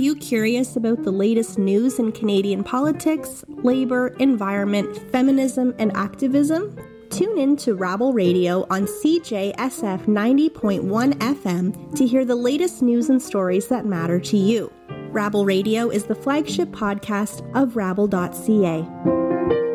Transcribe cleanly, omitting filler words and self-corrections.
you curious about the latest news in Canadian politics, labor, environment, feminism, and activism? Tune in to Rabble Radio on CJSF 90.1 FM to hear the latest news and stories that matter to you. Rabble Radio is the flagship podcast of Rabble.ca.